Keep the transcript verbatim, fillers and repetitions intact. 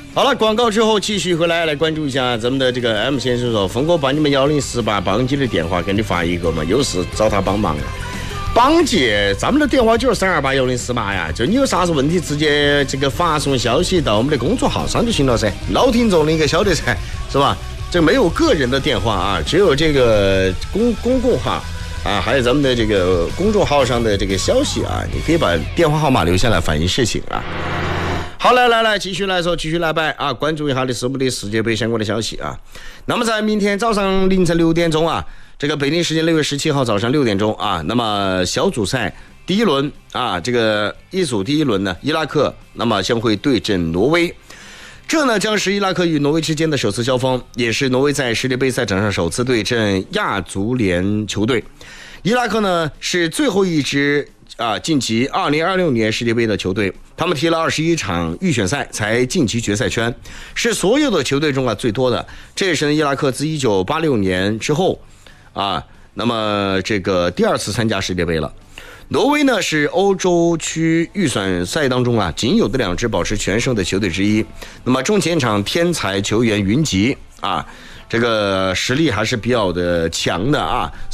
好了，广告之后继续回来来关注一下咱们的这个 M 先生说，峰哥把你们幺零四八帮姐的电话给你发一个嘛，又是找他帮忙了。帮姐，咱们的电话就是三二八幺零四八呀，就你有啥子问题直接这个发送消息到我们的公众号上就行了噻，老听众的应该晓得噻，是吧？这没有个人的电话啊，只有这个公公共号啊，还有咱们的这个公众号上的这个消息啊，你可以把电话号码留下来反映事情啊。好，来来来，继续来说，继续来摆啊！关注一下的是我们的世界杯相关的消息啊。那么在明天早上凌晨六点钟啊，这个北京时间六月十七号早上六点钟啊，那么小组赛第一轮啊，这个一组第一轮呢，伊拉克那么将会对阵挪威。这呢将是伊拉克与挪威之间的首次交锋，也是挪威在世界杯赛场上首次对阵亚足联球队。伊拉克呢是最后一支啊晋级二零二六年世界杯的球队，他们踢了二十一场预选赛才晋级决赛圈，是所有的球队中啊最多的。这也是伊拉克自一九八六年之后啊，那么这个第二次参加世界杯了。挪威呢是欧洲区预选赛当中啊仅有的两支保持全胜的球队之一。那么中前场天才球员云集啊，这个实力还是比较的强的啊。